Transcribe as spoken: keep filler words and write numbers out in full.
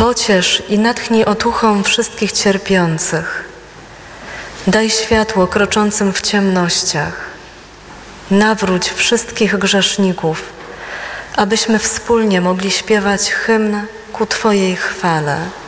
Pociesz i natchnij otuchą wszystkich cierpiących. Daj światło kroczącym w ciemnościach. Nawróć wszystkich grzeszników, abyśmy wspólnie mogli śpiewać hymn ku Twojej chwale.